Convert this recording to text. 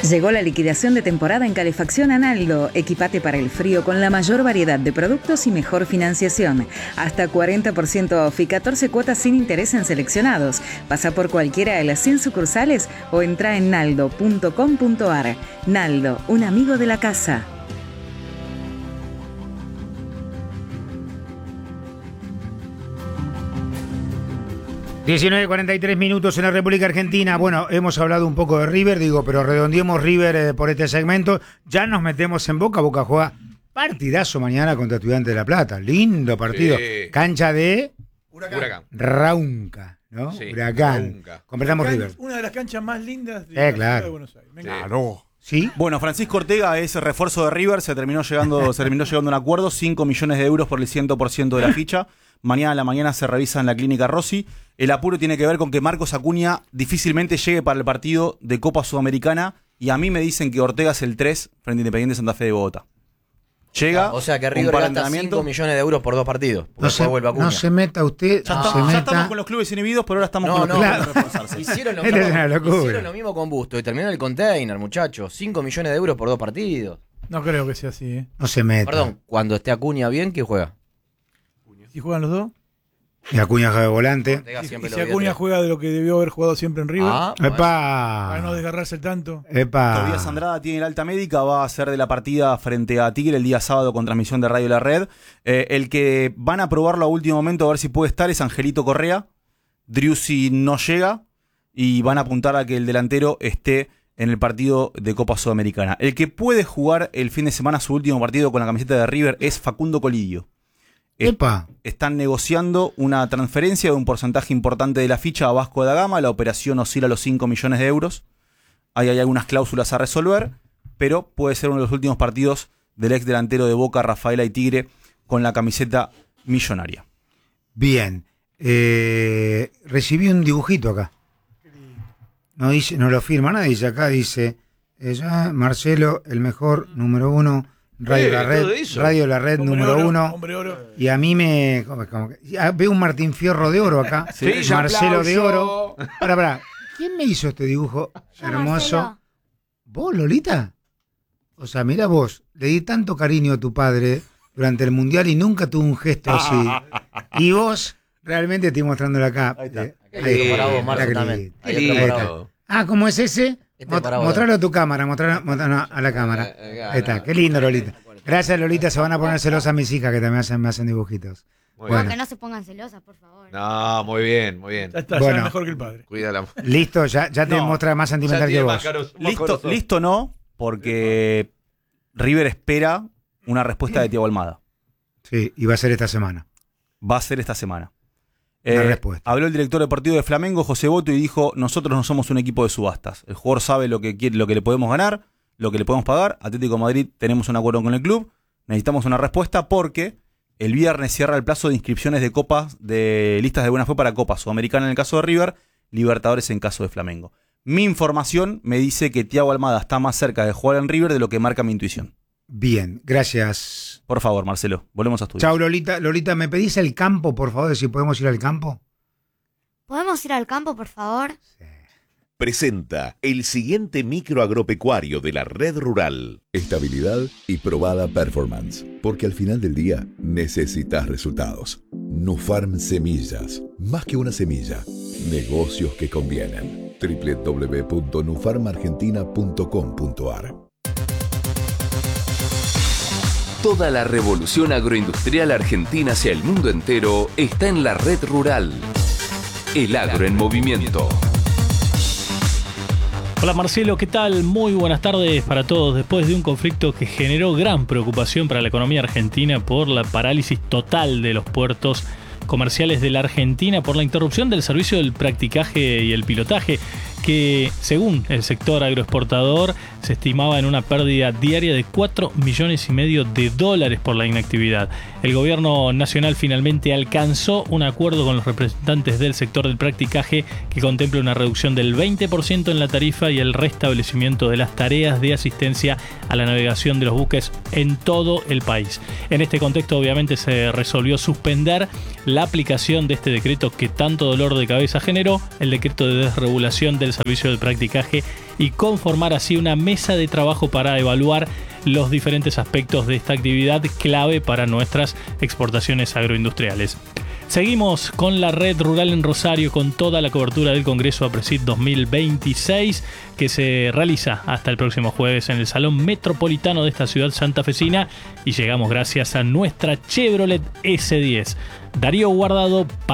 Llegó la liquidación de temporada en calefacción Analdo. Equipate para el frío con la mayor variedad de productos y mejor financiación. Hasta 40% off y 14 cuotas sin interés en seleccionados. Pasa por cualquiera de las 100 sucursales o entra en naldo.com.ar. Naldo, un amigo de la casa. (19:43) en la República Argentina. Bueno, hemos hablado un poco de River, pero redondeemos River por este segmento. Ya nos metemos en Boca. Boca juega partidazo mañana contra Estudiantes de La Plata. Lindo partido. Sí. Cancha de Huracán. Raunca, ¿no? Sí, Huracán. Completamos River. Una de las canchas más lindas de la ciudad de Buenos Aires. Claro. ¿Sí? Bueno, Francisco Ortega es refuerzo de River, se terminó llegando a un acuerdo, 5 millones de euros por el 100% de la ficha. Mañana a la mañana se revisa en la clínica Rossi. El apuro tiene que ver con que Marcos Acuña difícilmente llegue para el partido de Copa Sudamericana y a mí me dicen que Ortega es el 3 frente a Independiente Santa Fe de Bogotá. Llega. O sea que River gasta 5 millones de euros por 2 partidos. No se meta usted. Ya estamos con los clubes inhibidos, pero ahora estamos con los clubes reforzarse. Hicieron lo mismo con Busto y terminó el container, muchachos. 5 millones de euros por 2 partidos. No creo que sea así, ¿eh? No se meta. Perdón, cuando esté Acuña bien, ¿quién juega? ¿Y juegan los dos? Y Acuña juega de volante. Y si Acuña juega de lo que debió haber jugado siempre en River. Epa. Para no desgarrarse tanto. Tobías Andrada tiene el alta médica, va a ser de la partida frente a Tigre el día sábado con transmisión de Radio La Red. El que van a probarlo a último momento a ver si puede estar es Angelito Correa. Driussi no llega y van a apuntar a que el delantero esté en el partido de Copa Sudamericana. El que puede jugar el fin de semana su último partido con la camiseta de River es Facundo Colidio. Están negociando una transferencia de un porcentaje importante de la ficha a Vasco da Gama. La operación oscila a los 5 millones de euros. Hay algunas cláusulas a resolver, pero puede ser uno de los últimos partidos del ex delantero de Boca, Rafaela y Tigre, con la camiseta millonaria. Bien. Recibí un dibujito acá. No dice, no lo firma nadie. Dice acá, dice Marcelo, el mejor, número 1. Radio La Red hombre número oro, 1. Y a mí me... veo un Martín Fierro de oro acá. Sí, Marcelo de oro. Pará. ¿Quién me hizo este dibujo hermoso? Marcelo. ¿Vos, Lolita? O sea, mira vos, le di tanto cariño a tu padre durante el Mundial y nunca tuvo un gesto así. Y vos, realmente estoy mostrándolo acá. Ahí está. Ahí para vos, Marco, también. Ahí está. ¿Cómo es ese? Mostralo a tu cámara, mostralo a la cámara. Ahí está, qué lindo, Lolita. Gracias, Lolita, se van a poner celosas mis hijas que también me hacen dibujitos. No, que no se pongan celosas, por favor. No, muy bien. Ya está, ya es mejor que el padre. Cuídala. Listo, ya te muestra más sentimental que vos. Listo no, porque River espera una respuesta de Thiago Almada. Sí, y va a ser esta semana. Habló el director deportivo de Flamengo, José Boto, y dijo: nosotros no somos un equipo de subastas. El jugador sabe lo que quiere, lo que le podemos ganar, lo que le podemos pagar. Atlético de Madrid tenemos un acuerdo con el club. Necesitamos una respuesta porque el viernes cierra el plazo de inscripciones de copas, de listas de buena fe para Copa Sudamericana en el caso de River, Libertadores en caso de Flamengo. Mi información me dice que Thiago Almada está más cerca de jugar en River de lo que marca mi intuición. Bien, gracias. Por favor, Marcelo, volvemos a estudiar. Chau, Lolita. Lolita, ¿me pedís el campo, por favor, si podemos ir al campo? ¿Podemos ir al campo, por favor? Sí. Presenta el siguiente micro agropecuario de la Red Rural. Estabilidad y probada performance. Porque al final del día necesitas resultados. Nufarm Semillas. Más que una semilla. Negocios que convienen. www.nufarmargentina.com.ar. Toda la revolución agroindustrial argentina hacia el mundo entero está en la Red Rural. El agro en movimiento. Hola Marcelo, ¿qué tal? Muy buenas tardes para todos. Después de un conflicto que generó gran preocupación para la economía argentina por la parálisis total de los puertos comerciales de la Argentina, por la interrupción del servicio del practicaje y el pilotaje, que según el sector agroexportador se estimaba en una pérdida diaria de $4,5 millones de dólares por la inactividad. El gobierno nacional finalmente alcanzó un acuerdo con los representantes del sector del practicaje que contempla una reducción del 20% en la tarifa y el restablecimiento de las tareas de asistencia a la navegación de los buques en todo el país. En este contexto, obviamente, se resolvió suspender la aplicación de este decreto que tanto dolor de cabeza generó, el decreto de desregulación del servicio del practicaje y conformar así una mesa de trabajo para evaluar los diferentes aspectos de esta actividad clave para nuestras exportaciones agroindustriales. Seguimos con la Red Rural en Rosario con toda la cobertura del Congreso APRESID 2026 que se realiza hasta el próximo jueves en el Salón Metropolitano de esta ciudad santafesina, y llegamos gracias a nuestra Chevrolet S10. Darío Guardado.